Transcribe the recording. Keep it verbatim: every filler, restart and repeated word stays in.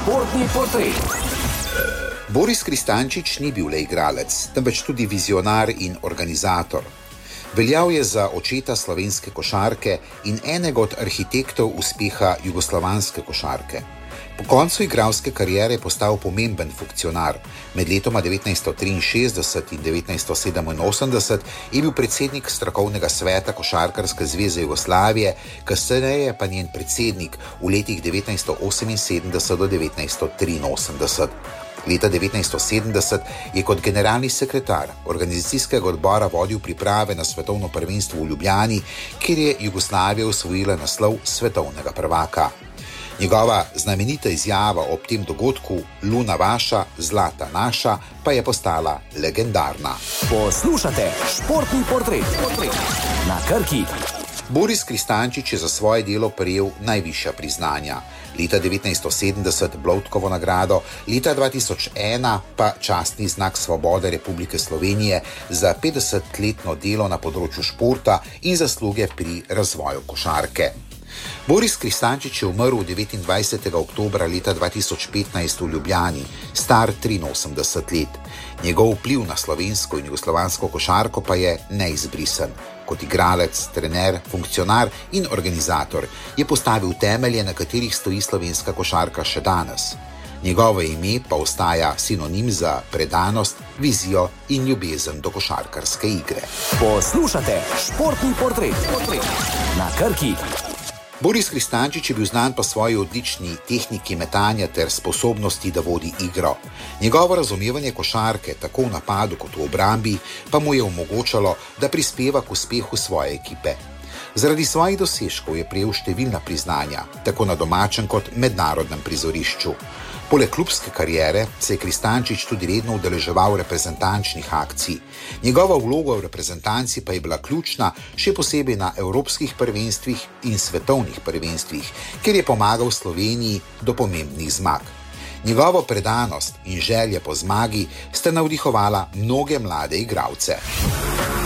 Športni portret. Boris Kristančič ni bil le igralec, temveč tudi vizionar in organizator. Veljal je za očeta slovenske košarke in enega od arhitektov uspeha jugoslovanske košarke. Po koncu igralske kariere je postal pomemben funkcionar. Med letoma devetnajststo triinšestdeset in devetnajststo sedeminosemdeset je bil predsednik strokovnega sveta Košarkarske zveze Jugoslavije, kasneje pa njen predsednik v letih devetnajststo oseminsedemdeset do devetnajststo triinosemdeset. Leta devetnajststo sedemdeset je kot generalni sekretar organizacijskega odbora vodil priprave na svetovno prvenstvo v Ljubljani, kjer je Jugoslavija osvojila naslov svetovnega prvaka. Njegova znamenita izjava ob tem dogodku, Luna vaša, zlata naša, pa je postala legendarna. Poslušate Športni portret na Krki. Boris Kristančič je za svoje delo prejel najvišja priznanja. Leta devetnajststo sedemdeset Bloudkovo nagrado, leta dva tisoč ena pa častni znak svobode Republike Slovenije za petdesetletno delo na področju športa in zasluge pri razvoju košarke. Boris Kristančič je umrl devetindvajsetega oktobra leta dva tisoč petnajst v Ljubljani, star triinosemdeset let. Njegov vpliv na slovensko in jugoslovansko košarko pa je neizbrisen. Kot igralec, trener, funkcionar in organizator je postavil temelje, na katerih stoji slovenska košarka še danes. Njegovo ime pa ostaja sinonim za predanost, vizijo in ljubezen do košarkarske igre. Poslušate Športni portret na Krki. Boris Kristančič je bil znan po svoji odlični tehniki metanja ter sposobnosti, da vodi igro. Njegovo razumevanje košarke, tako v napadu kot v obrambi, pa mu je omogočalo, da prispeva k uspehu svoje ekipe. Zaradi svojih dosežkov je prejel številna priznanja, tako na domačem kot mednarodnem prizorišču. Poleg klubske kariere se je Kristančič tudi redno udeleževal reprezentančnih akcij. Njegova vloga v reprezentanci pa je bila ključna, še posebej na evropskih prvenstvih in svetovnih prvenstvih, kjer je pomagal Sloveniji do pomembnih zmag. Njegovo predanost in želje po zmagi sta navdihovala mnoge mlade igralce.